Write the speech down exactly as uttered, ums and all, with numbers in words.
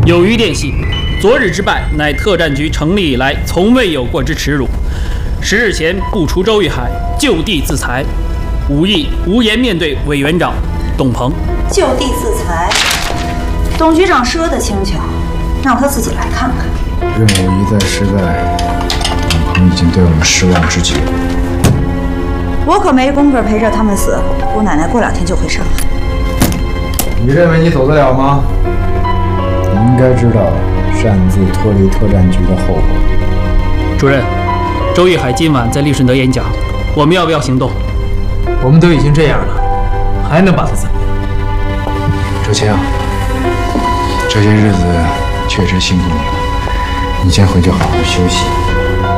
有余电系，昨日之败乃特战局成立以来从未有过之耻辱。十日前不除周玉海，就地自裁，武义无颜面对委员长董鹏。 就地自裁，董局长说的轻巧，让他自己来看看。 任务一再失败，董鹏已经对我们失望至极。 我可没工夫陪着他们死，姑奶奶过两天就回上海。 你认为你走得了吗？你应该知道擅自脱离特战局的后果。 主任，周玉海今晚在利顺德演讲，我们要不要行动？ 我们都已经这样了，还能把他怎么样？ 周青，这些日子确实辛苦你了，你先回去好好休息。